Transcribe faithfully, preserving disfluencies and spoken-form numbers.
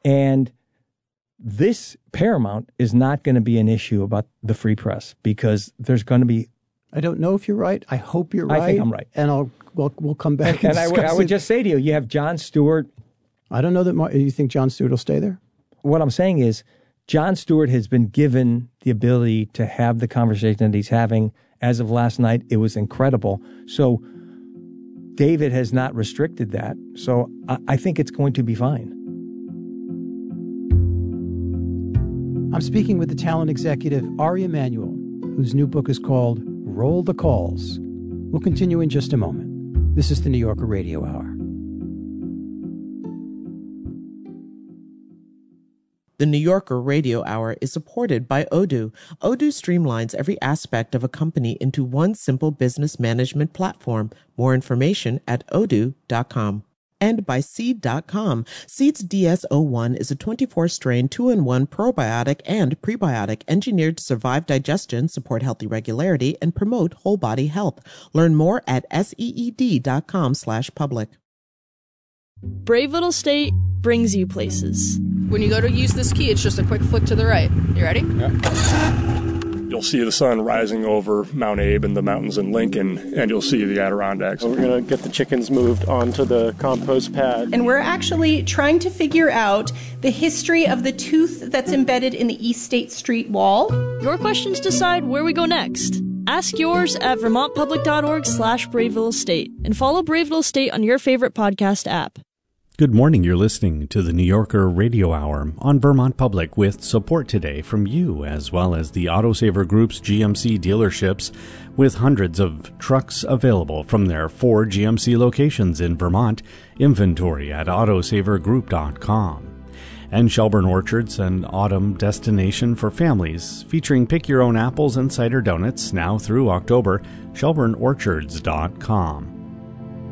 And this Paramount is not going to be an issue about the free press because there's going to be. I don't know if you're right. I hope you're right. I think I'm right. And I'll we'll, we'll come back and, and, and discuss I, I would it. just say to you, you have Jon Stewart. I don't know that Mar- you think Jon Stewart will stay there? What I'm saying is Jon Stewart has been given the ability to have the conversation that he's having. As of last night, it was incredible. So David has not restricted that. So I, I think it's going to be fine. I'm speaking with the talent executive Ari Emanuel, whose new book is called Roll the Calls. We'll continue in just a moment. This is the New Yorker Radio Hour. The New Yorker Radio Hour is supported by Odoo. Odoo streamlines every aspect of a company into one simple business management platform. More information at odoo dot com. And by Seed dot com. Seed's D S zero one is a twenty-four strain two in one probiotic and prebiotic engineered to survive digestion, support healthy regularity, and promote whole body health. Learn more at seed dot com slash public. Brave Little State brings you places. When you go to use this key, it's just a quick flick to the right. You ready? Yeah. You'll see the sun rising over Mount Abe and the mountains in Lincoln, and you'll see the Adirondacks. We're going to get the chickens moved onto the compost pad. And we're actually trying to figure out the history of the tooth that's embedded in the East State Street wall. Your questions decide where we go next. Ask yours at vermontpublic.org slash Brave Little State and follow Brave Little State on your favorite podcast app. Good morning. You're listening to the New Yorker Radio Hour on Vermont Public with support today from you as well as the Autosaver Group's G M C dealerships with hundreds of trucks available from their four G M C locations in Vermont. Inventory at autosaver group dot com. And Shelburne Orchards, an autumn destination for families featuring pick-your-own apples and cider donuts now through October. shelburne orchards dot com.